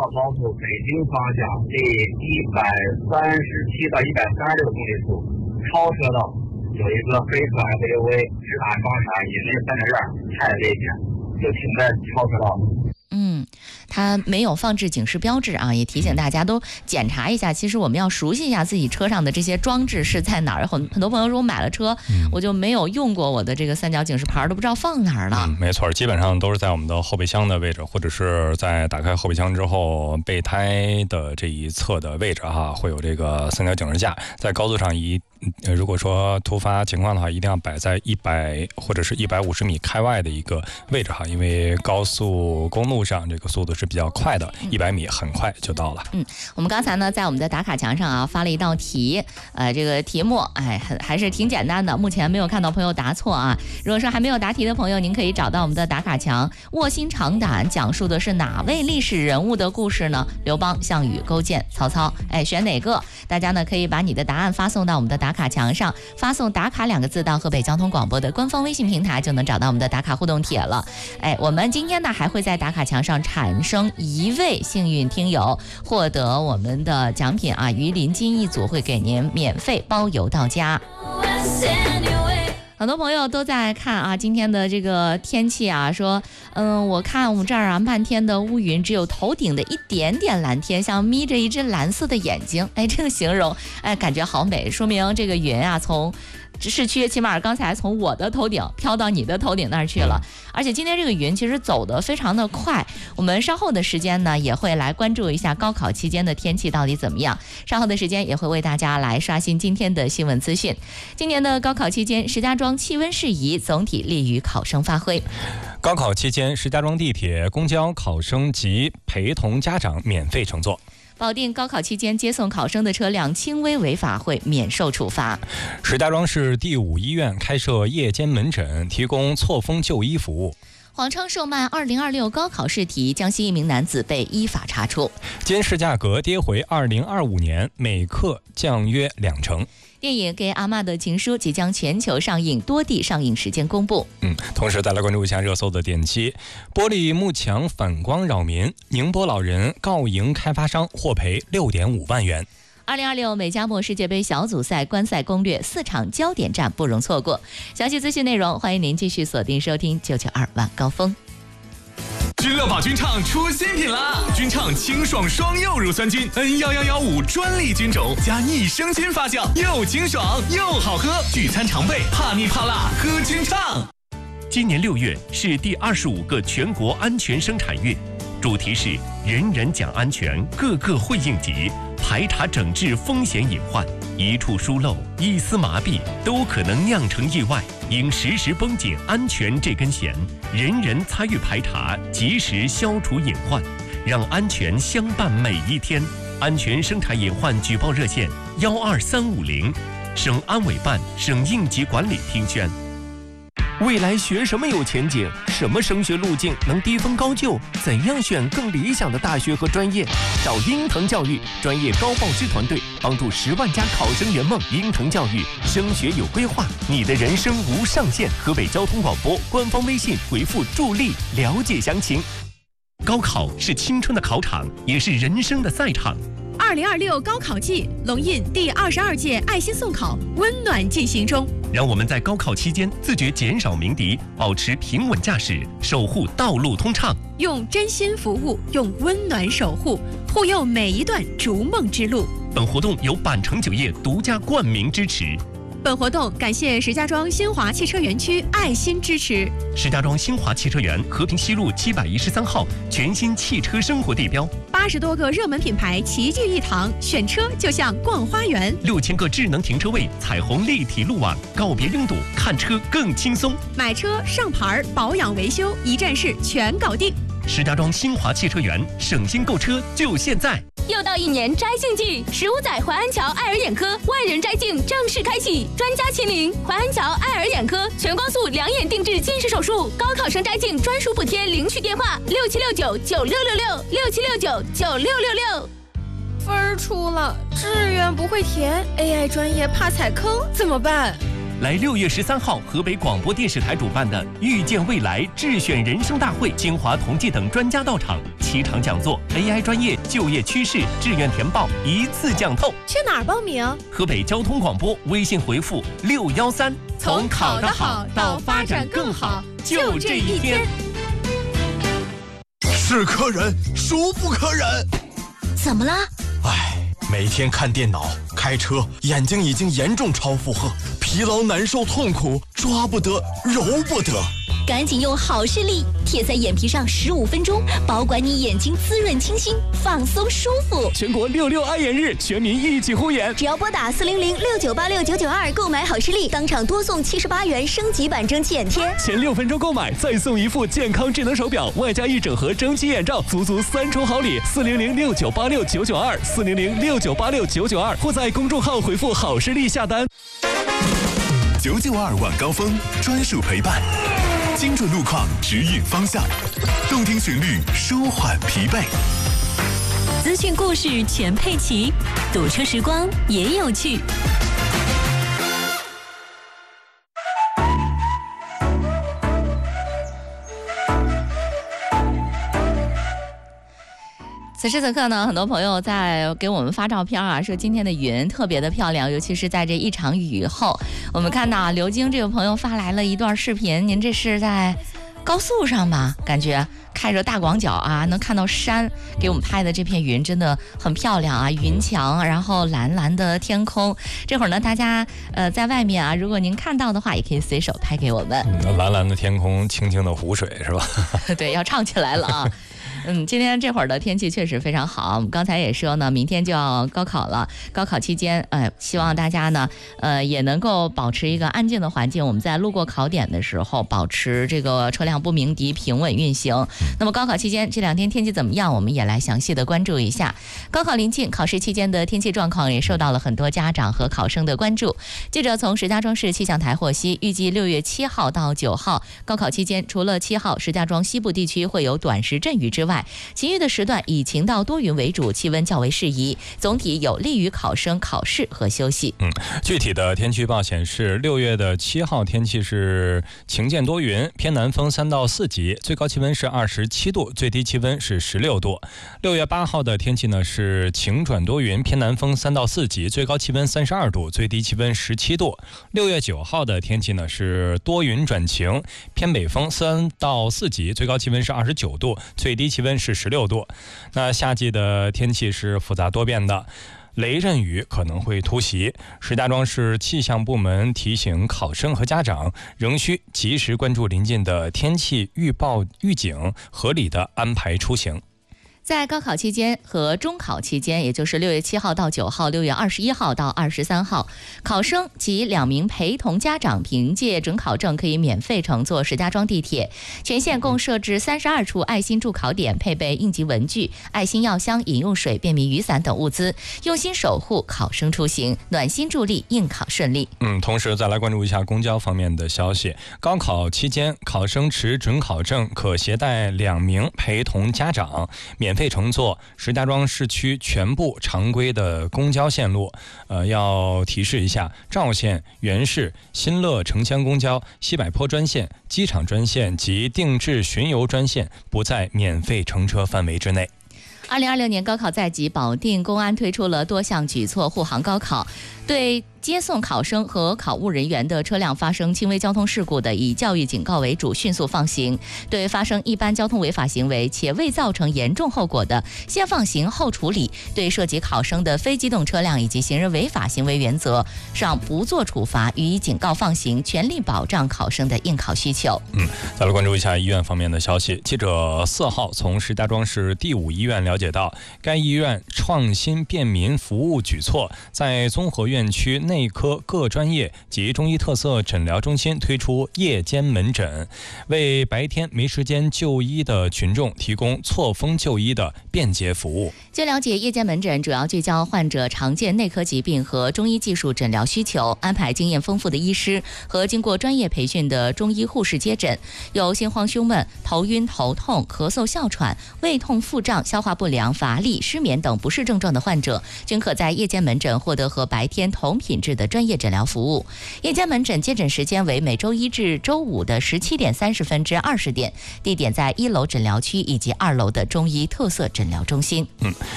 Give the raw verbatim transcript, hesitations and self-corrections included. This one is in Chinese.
高速北京方向第一百三十七到一百三十六公里处超车道有一个黑色 S U V 直打双闪，引擎三点二，太危险，就停在超车道。 嗯，它没有放置警示标志啊，也提醒大家都检查一下。其实我们要熟悉一下自己车上的这些装置是在哪儿。很很多朋友说我买了车、嗯，我就没有用过我的这个三角警示牌，都不知道放哪儿了。 嗯，没错，基本上都是在我们的后备箱的位置，或者是在打开后备箱之后备胎的这一侧的位置哈，会有这个三角警示架。在高速上一呃，如果说突发情况的话，一定要摆在一百或者是一百五十米开外的一个位置哈，因为高速公路上这个速度是比较快的，一百米很快就到了。 嗯，我们刚才呢在我们的打卡墙上啊发了一道题，呃，这个题目哎还是挺简单的，目前没有看到朋友答错啊。如果说还没有答题的朋友，您可以找到我们的打卡墙。卧薪尝胆讲述的是哪位历史人物的故事呢？刘邦、项羽、勾践、曹操，哎，选哪个？大家呢可以把你的答案发送到我们的打卡墙上，发送打卡两个字到河北交通广播的官方微信平台，就能找到我们的打卡互动帖了。哎，我们今天呢还会在打卡墙上产生一位幸运听友，获得我们的奖品啊，鱼鳞金一组会给您免费包邮到家。很多朋友都在看啊，今天的这个天气啊，说，嗯，我看我们这儿啊，漫天的乌云，只有头顶的一点点蓝天，像眯着一只蓝色的眼睛。哎，这个形容，哎，感觉好美，说明这个云啊，从市区起码刚才从我的头顶飘到你的头顶那儿去了，而且今天这个云其实走得非常的快。我们稍后的时间呢也会来关注一下高考期间的天气到底怎么样，稍后的时间也会为大家来刷新今天的新闻资讯。今年的高考期间，石家庄气温适宜，总体利于考生发挥。 高考期间，石家庄地铁、公交考生及陪同家长免费乘坐。 保定高考期间接送考生的车辆轻微违法会免受处罚。 石家庄市第五医院开设夜间门诊，提供错峰就医服务。 谎称售卖二零二六高考试题，江西一名男子被依法查处。 监视价格跌回二零二五年，每克降约两成。 电影《给阿嬷的情书》即将全球上映，多地上映时间公布。 嗯，同时再来关注一下热搜的点击：玻璃幕墙反光扰民，宁波老人告赢开发商，获赔六点五万元。 二零二六美加墨世界杯小组赛观赛攻略，四场焦点战不容错过。详细资讯内容，欢迎您继续锁定收听九九二晚高峰。 君乐宝君畅出新品啦！君畅清爽双柚乳酸菌 N 一一一五专利菌种加益生菌发酵，又清爽又好喝，聚餐常备，怕腻怕辣喝君畅。 今年六月是第二十五个全国安全生产月，主题是人人讲安全，个个会应急，排查整治风险隐患，一处疏漏、一丝麻痹都可能酿成意外，应时时绷紧安全这根弦，人人参与排查，及时消除隐患，让安全相伴每一天。安全生产隐患举报热线幺二三五零，省安委办、省应急管理厅宣。未来学什么有前景？什么升学路径能低分高就？怎样选更理想的大学和专业？找鹰腾教育专业高报师团队，帮助十万家考生圆梦。鹰腾教育升学有规划，你的人生无上限。河北交通广播官方微信回复助力了解详情。高考是青春的考场，也是人生的赛场。 二零二六高考季，龙印第二十二届爱心送考温暖进行中。 让我们在高考期间自觉减少鸣笛，保持平稳驾驶，守护道路通畅。 用真心服务，用温暖守护，护佑每一段逐梦之路。 本活动由百城酒业独家冠名支持。 本活动感谢石家庄新华汽车园区爱心支持。 石家庄新华汽车园和平西路七百一十三号全新汽车生活地标， 八十多个热门品牌齐聚一堂，选车就像逛花园。 六千个智能停车位，彩虹立体路网，告别拥堵，看车更轻松。 买车、上牌、保养、维修，一站式全搞定。 石家庄新华汽车园，省心购车就现在。 又到一年摘杏季，十五载淮安桥爱尔眼科万人摘镜正式开启，专家亲临，淮安桥爱尔眼科全光速两眼定制近视手术，高考生摘镜专属补贴，领取电话六七六九九六六六六七六九九六六六。 分儿出了，志愿不会填 ，A I 专业怕踩坑，怎么办？ 来六月十三号河北广播电视台主办的“遇见未来智选人生大会”，清华同济等专家到场，七场讲座 ，A I 专业、就业趋势、志愿填报一次讲透。 去哪儿报名？ 河北交通广播微信回复六幺三， 从考得好到发展更好，就这一天。 是客人，孰不可忍？ 怎么了？ 唉，每天看电脑、开车，眼睛已经严重超负荷，疲劳、难受、痛苦，抓不得，揉不得。 赶紧用好视力贴在眼皮上十五分钟，保管你眼睛滋润清新，放松舒服。 全国六六爱眼日，全民一起护眼。 只要拨打四零零六九八六九九二购买好视力，当场多送七十八元升级版蒸汽眼贴。 前六分钟购买，再送一副健康智能手表，外加一整盒蒸汽眼罩，足足三重好礼。四零零六九八六九九二，四零零六九八六九九二，或在公众号回复好视力下单。 九九二晚高峰专属陪伴。精准路况，指引方向，动听旋律，舒缓疲惫。 资讯故事全配齐，堵车时光也有趣。 此时此刻呢，很多朋友在给我们发照片啊，说今天的云特别的漂亮，尤其是在这一场雨后，我们看到刘晶这个朋友发来了一段视频，您这是在高速上吧？感觉开着大广角啊，能看到山，给我们拍的这片云真的很漂亮啊，云墙，然后蓝蓝的天空。这会儿呢，大家呃在外面啊，如果您看到的话，也可以随手拍给我们。 嗯、蓝蓝的天空，清清的湖水，是吧？ 对，要唱起来了啊。嗯，今天这会儿的天气确实非常好。我们刚才也说呢，明天就要高考了。高考期间，呃，希望大家呢，呃，也能够保持一个安静的环境。我们在路过考点的时候，保持这个车辆不鸣笛，平稳运行。那么高考期间这两天天气怎么样？我们也来详细的关注一下。高考临近，考试期间的天气状况也受到了很多家长和考生的关注。记者从石家庄市气象台获悉，预计六月七号到九号高考期间，除了七号石家庄西部地区会有短时阵雨之外，其余的时段以晴到多云为主，气温较为适宜，总体有利于考生考试和休息。 嗯，具体的天气预报显示，六月的七号天气是晴间多云，偏南风三到四级，最高气温是二十七度，最低气温是十六度。六月八号的天气呢是晴转多云，偏南风三到四级，最高气温三十二度，最低气温十七度。六月九号的天气呢是多云转晴，偏北风三到四级，最高气温是二十九度，最低气温是十六度。那夏季的天气是复杂多变的，雷阵雨可能会突袭。石家庄市气象部门提醒考生和家长，仍需及时关注临近的天气预报预警，合理的安排出行。 在高考期间和中考期间，也就是六月七号到九号、六月二十一号到二十三号，考生及两名陪同家长凭借准考证可以免费乘坐石家庄地铁。全县共设置三十二处爱心助考点，配备应急文具、爱心药箱、饮用水、便民雨伞等物资，用心守护考生出行，暖心助力应考顺利。 嗯，同时再来关注一下公交方面的消息。高考期间，考生持准考证可携带两名陪同家长，免费乘坐石家庄市区全部常规的公交线路。呃，要提示一下，赵县、原市、新乐城乡公交、西柏坡专线、机场专线及定制巡游专线不在免费乘车范围之内。 二零二六年高考在即，保定公安推出了多项举措护航高考，对接送考生和考务人员的车辆发生轻微交通事故的，以教育警告为主，迅速放行；对发生一般交通违法行为且未造成严重后果的，先放行后处理；对涉及考生的非机动车辆以及行人违法行为原则上不做处罚，予以警告放行，全力保障考生的应考需求。 嗯，再来关注一下医院方面的消息。记者四号从石家庄市第五医院了解到，该医院创新便民服务举措，在综合院区内科各专业及中医特色诊疗中心推出夜间门诊，为白天没时间就医的群众提供错峰就医的便捷服务。 据了解，夜间门诊主要聚焦患者常见内科疾病和中医技术诊疗需求，安排经验丰富的医师和经过专业培训的中医护士接诊。有心慌胸闷、头晕头痛、咳嗽哮喘、胃痛腹胀、消化不良、乏力、失眠等不适症状的患者，均可在夜间门诊获得和白天同品品质的专业诊疗服务。夜间门诊接诊时间为每周一至周五的十七点三十分至二十点，地点在一楼诊疗区以及二楼的中医特色诊疗中心。 嗯，